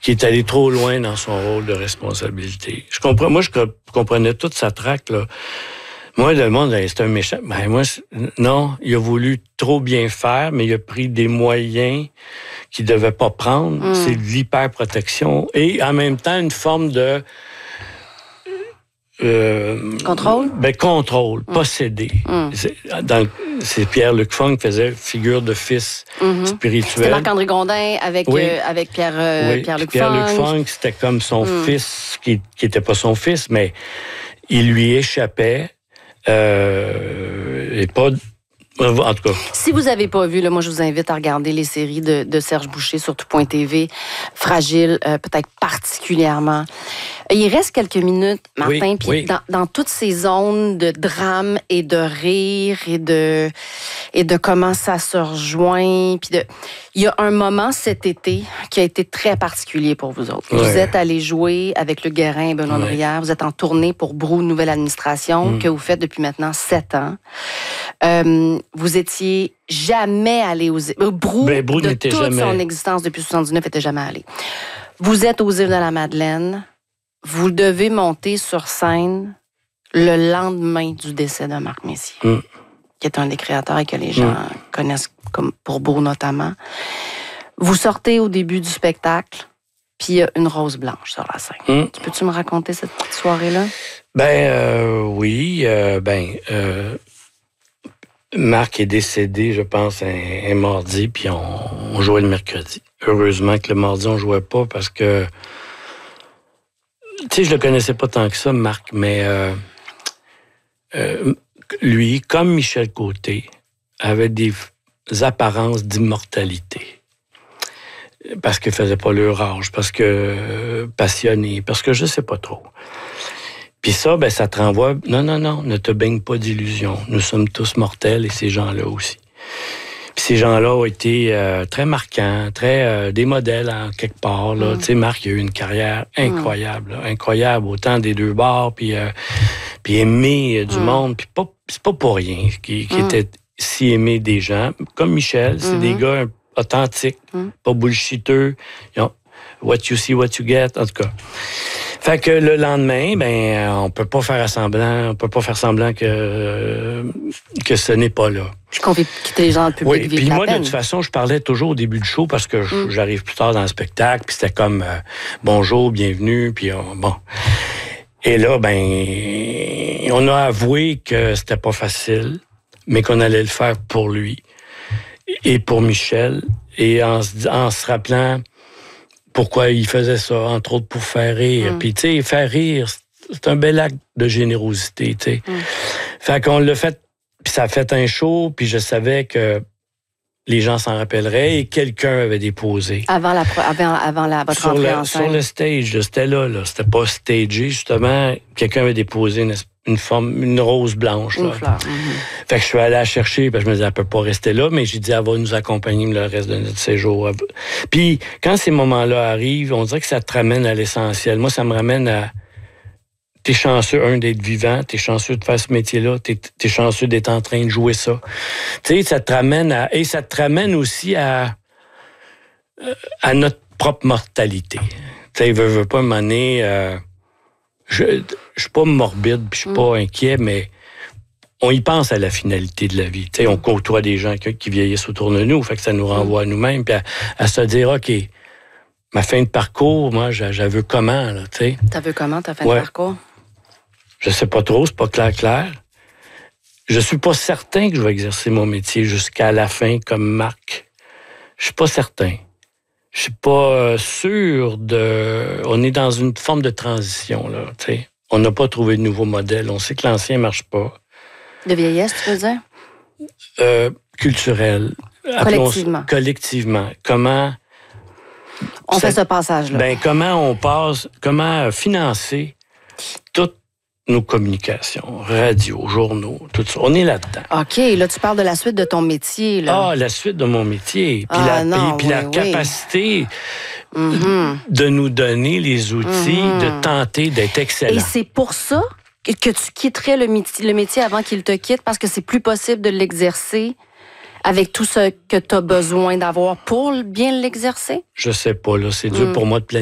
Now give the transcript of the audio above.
est allé trop loin dans son rôle de responsabilité. Je comprenais toute sa traque, là. Moi, le monde, c'est un méchant. Ben, moi, non, il a voulu trop bien faire, mais il a pris des moyens qu'il ne devait pas prendre. C'est de l'hyperprotection et en même temps une forme de... contrôle? Contrôle, posséder. C'est Pierre-Luc Funk qui faisait figure de fils spirituel. C'était Marc-André Gondin avec Pierre-Luc Funk. Pierre-Luc Funk, c'était comme son fils, qui n'était pas son fils, mais il lui échappait. Et pas... En tout cas. Si vous n'avez pas vu, là, moi, je vous invite à regarder les séries de Serge Boucher sur tout.tv. Fragile, peut-être particulièrement. Il reste quelques minutes, Martin, puis dans toutes ces zones de drame et de rire et de comment ça se rejoint. Il y a un moment cet été qui a été très particulier pour vous autres. Vous êtes allés jouer avec Luc Guérin et Benoît Brière. Vous êtes en tournée pour Brou, nouvelle administration, que vous faites depuis maintenant 7 ans. Vous étiez jamais allé aux îles. Brou de toute son existence depuis 1979, était jamais allé. Vous êtes aux îles de la Madeleine. Vous devez monter sur scène le lendemain du décès de Marc Messier, qui est un des créateurs et que les gens connaissent comme pour Brou notamment. Vous sortez au début du spectacle, puis il y a une rose blanche sur la scène. Peux-tu me raconter cette petite soirée-là? Oui. Marc est décédé, je pense, un mardi, puis on jouait le mercredi. Heureusement que le mardi, on jouait pas parce que... Tu sais, je le connaissais pas tant que ça, Marc, mais lui, comme Michel Côté, avait des apparences d'immortalité. Parce qu'il faisait pas leur âge, parce que passionné, parce que je sais pas trop. Puis ça, ça te renvoie... Non, ne te baigne pas d'illusions. Nous sommes tous mortels et ces gens-là aussi. Puis ces gens-là ont été très marquants, très des modèles en quelque part. Tu sais, Marc, il a eu une carrière incroyable, incroyable, autant des deux bords, puis aimé du monde. Puis c'est pas pour rien qu'il était si aimé des gens. Comme Michel, c'est des gars authentiques, pas bullshiteux. What you see, what you get, en tout cas. Fait que le lendemain, on peut pas faire semblant que ce n'est pas là. Puis qu'on fait quitter les gens dans le public. Puis moi, de toute façon, je parlais toujours au début du show parce que j'arrive plus tard dans le spectacle, puis c'était comme bonjour, bienvenue, puis bon. Et là, on a avoué que c'était pas facile, mais qu'on allait le faire pour lui et pour Michel, et en se rappelant pourquoi il faisait ça, entre autres pour faire rire. Puis, tu sais, faire rire, c'est un bel acte de générosité, tu sais. Fait qu'on l'a fait, puis ça a fait un show, puis je savais que les gens s'en rappelleraient et quelqu'un avait déposé. Avant votre entrée en scène. Sur le stage, c'était là. C'était pas stagé, justement. Quelqu'un avait déposé une rose blanche. Une fleur. Fait que je suis allé la chercher, parce que je me disais, elle peut pas rester là, mais j'ai dit, elle va nous accompagner le reste de notre séjour. Puis, quand ces moments-là arrivent, on dirait que ça te ramène à l'essentiel. Moi, ça me ramène à... T'es chanceux, d'être vivant, t'es chanceux de faire ce métier-là, t'es chanceux d'être en train de jouer ça. Tu sais, ça te ramène à... Et ça te ramène aussi à notre propre mortalité. Tu sais, veux pas m'amener... Je suis pas morbide, puis je suis pas inquiet, mais on y pense à la finalité de la vie. Tu sais, on côtoie des gens qui vieillissent autour de nous, fait que ça nous renvoie à nous-mêmes, puis à se dire, OK, ma fin de parcours, moi, je veux comment, là, tu sais. T'as vu comment, ta fin de parcours? Je sais pas trop, c'est pas clair. Je suis pas certain que je vais exercer mon métier jusqu'à la fin comme Marc. Je suis pas certain. Je suis pas sûr de... On est dans une forme de transition, là, tu sais. On n'a pas trouvé de nouveau modèle. On sait que l'ancien marche pas. De vieillesse, tu veux dire? Culturel. Collectivement. Comment... On fait ce passage-là. Comment financer toutes nos communications, radio, journaux, tout ça. On est là-dedans. OK, là, tu parles de la suite de ton métier, là. Ah, la suite de mon métier. Puis la capacité de nous donner les outils, de tenter d'être excellent. Et c'est pour ça que tu quitterais le métier avant qu'il te quitte, parce que c'est plus possible de l'exercer avec tout ce que tu as besoin d'avoir pour bien l'exercer? Je sais pas, là. C'est dur pour moi de planifier.